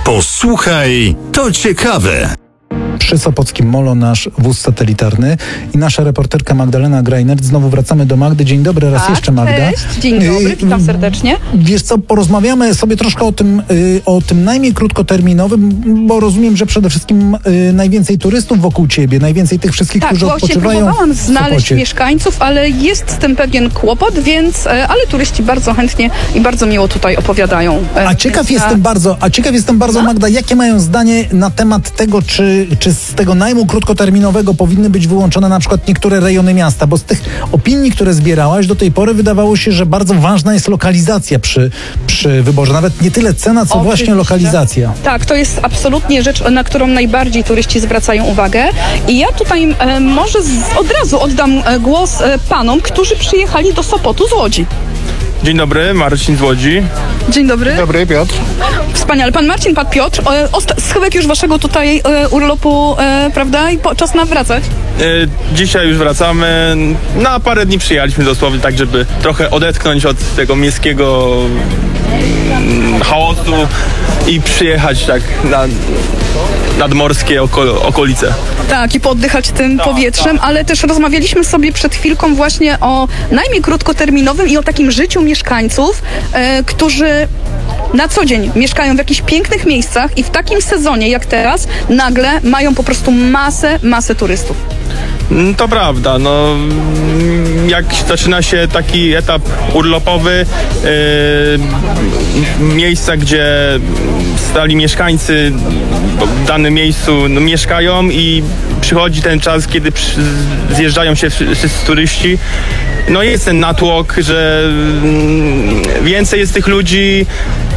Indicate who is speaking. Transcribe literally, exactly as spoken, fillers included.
Speaker 1: Posłuchaj, to ciekawe.
Speaker 2: Przy Sopockim Molo nasz wóz satelitarny i nasza reporterka Magdalena Greinert. Znowu wracamy do Magdy. Dzień dobry, raz
Speaker 3: tak,
Speaker 2: jeszcze Magda.
Speaker 3: Cześć, dzień dobry, witam serdecznie.
Speaker 2: Wiesz co, porozmawiamy sobie troszkę o tym, y, o tym najmniej krótkoterminowym, bo rozumiem, że przede wszystkim y, najwięcej turystów wokół ciebie, najwięcej tych wszystkich,
Speaker 3: tak,
Speaker 2: którzy
Speaker 3: właśnie
Speaker 2: odpoczywają
Speaker 3: próbowałam
Speaker 2: w
Speaker 3: znaleźć
Speaker 2: Sopocie.
Speaker 3: mieszkańców, ale jest z tym pewien kłopot, więc, e, ale turyści bardzo chętnie i bardzo miło tutaj opowiadają. E,
Speaker 2: A ciekaw
Speaker 3: więc,
Speaker 2: jestem bardzo, a ciekaw jestem bardzo,
Speaker 3: No?
Speaker 2: Magda, jakie mają zdanie na temat tego, czy, czy z tego najmu krótkoterminowego powinny być wyłączone na przykład niektóre rejony miasta, bo z tych opinii, które zbierałaś do tej pory, wydawało się, że bardzo ważna jest lokalizacja przy, przy wyborze. Nawet nie tyle cena, co
Speaker 3: Oczywiście.
Speaker 2: właśnie lokalizacja.
Speaker 3: Tak, to jest absolutnie rzecz, na którą najbardziej turyści zwracają uwagę. I ja tutaj e, może z, od razu oddam e, głos e, panom, którzy przyjechali do Sopotu z Łodzi.
Speaker 4: Dzień dobry, Marcin z Łodzi.
Speaker 3: Dzień dobry.
Speaker 5: Dobry, Piotr.
Speaker 3: Wspaniale. Pan Marcin, pan Piotr, e, osta- schyłek już waszego tutaj e, urlopu, e, prawda? I po, czas na wracać.
Speaker 4: E, dzisiaj już wracamy. Na parę dni przyjechaliśmy dosłownie tak, żeby trochę odetchnąć od tego miejskiego mm, chaosu i przyjechać tak na nadmorskie oko- okolice.
Speaker 3: Tak, i pooddychać tym powietrzem, ale też rozmawialiśmy sobie przed chwilką właśnie o najmie krótkoterminowym i o takim życiu mieszkańców, e, którzy na co dzień mieszkają w jakichś pięknych miejscach i w takim sezonie jak teraz nagle mają po prostu masę, masę turystów.
Speaker 4: Mm, To prawda, no mm, jak zaczyna się taki etap urlopowy, yy, miejsca, gdzie stali mieszkańcy w danym miejscu no, mieszkają i przychodzi ten czas, kiedy przy, zjeżdżają się wszyscy turyści. No jest ten natłok, że mm, więcej jest tych ludzi,